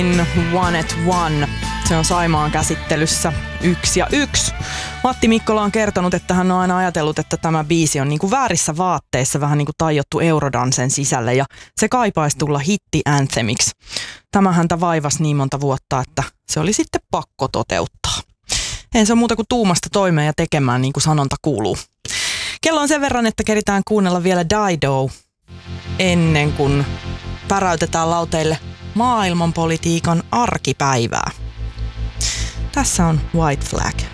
One at One. Se on Saimaan käsittelyssä 1 ja 1. Matti Mikkola on kertonut, että hän on aina ajatellut, että tämä biisi on niinku väärissä vaatteissa vähän niinku tajottu Eurodansen sisälle ja se kaipaisi tulla hitti-anthemiksi. Tämä häntä vaivasi niin monta vuotta, että se oli sitten pakko toteuttaa. Ei se ole muuta kuin tuumasta toimeen ja tekemään niin kuin sanonta kuuluu. Kello on sen verran, että keritään kuunnella vielä Dido ennen kuin päräytetään lauteille maailmanpolitiikan arkipäivää. Tässä on White Flag.